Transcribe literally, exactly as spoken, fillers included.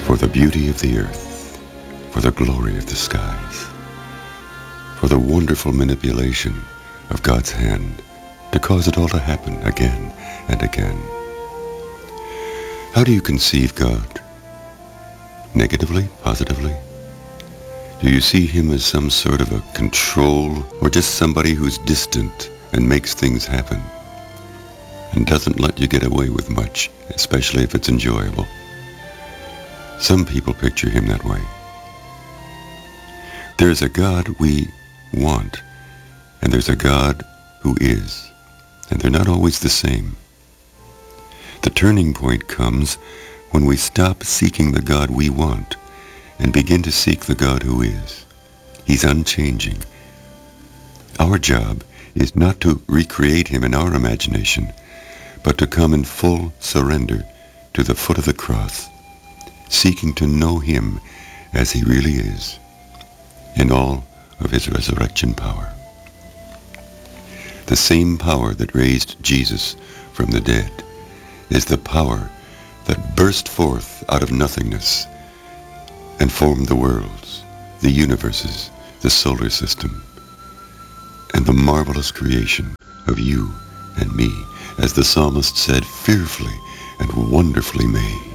for the beauty of the earth, for the glory of the skies, for the wonderful manipulation of God's hand to cause it all to happen again and again. How do you conceive God? Negatively? Positively? Do you see him as some sort of a control, or just somebody who's distant and makes things happen and doesn't let you get away with much, especially if it's enjoyable? Some people picture him that way. There's a God we want, and there's a God who is, and they're not always the same. The turning point comes when we stop seeking the God we want and begin to seek the God who is. He's unchanging. Our job is not to recreate him in our imagination, but to come in full surrender to the foot of the cross, seeking to know him as he really is, in all of his resurrection power. The same power that raised Jesus from the dead is the power that burst forth out of nothingness and formed the worlds, the universes, the solar system, and the marvelous creation of you and me, as the psalmist said, fearfully and wonderfully made.